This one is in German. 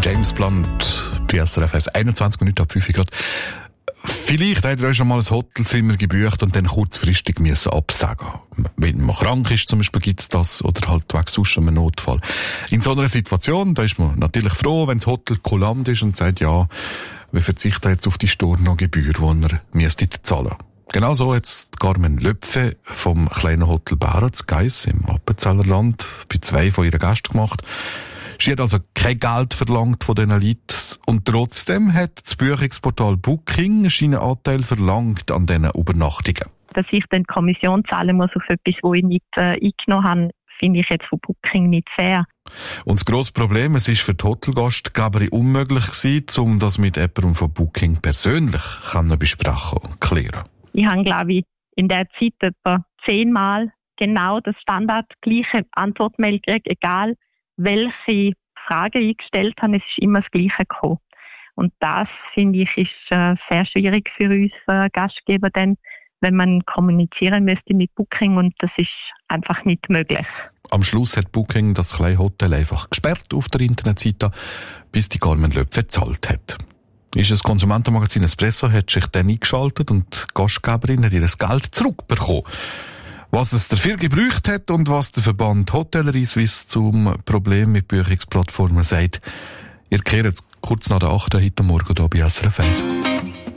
James Blunt, bei SRF 1, 21 Minuten ab 5 Grad. Vielleicht habt ihr euch schon mal ein Hotelzimmer gebucht und dann kurzfristig müssen absagen. Wenn man krank ist, zum Beispiel, gibt's das, oder halt wegen sonst einem Notfall. In so einer Situation, da ist man natürlich froh, wenn das Hotel kulant ist und sagt, ja, wir verzichten jetzt auf die Stornogebühr, die ihr müsstet zahlen. Genau so hat Carmen Löpfe vom kleinen Hotel Bären zu Geiss im Appenzeller Land bei 2 von ihren Gästen gemacht. Sie hat also kein Geld verlangt von diesen Leuten und trotzdem hat das Buchungsportal Booking seinen Anteil verlangt an diesen Übernachtungen. Dass ich dann die Kommission zahlen muss auf etwas, das ich nicht eingenommen habe, finde ich jetzt von Booking nicht fair. Und das grosse Problem, es ist für die Hotelgastgeberin unmöglich gewesen, um das mit jemandem von Booking persönlich besprechen und klären. Ich habe, glaube ich, in der Zeit etwa 10-mal genau das standardgleiche Antwortmail gekriegt, egal welche Frage ich gestellt habe, es ist immer das Gleiche gekommen. Und das, finde ich, ist sehr schwierig für uns Gastgeber, denn wenn man kommunizieren müsste mit Booking und das ist einfach nicht möglich. Am Schluss hat Booking das kleine Hotel einfach gesperrt auf der Internetseite, bis die Carmen Löpfe gezahlt hat. Ist das Konsumentenmagazin Espresso hat sich dann eingeschaltet und die Gastgeberin hat ihr Geld zurückbekommen. Was es dafür gebraucht hat und was der Verband Hotellerie Suisse zum Problem mit Buchungsplattformen sagt, ihr kehrt jetzt kurz nach der 8. heute Morgen hier bei SRF 1.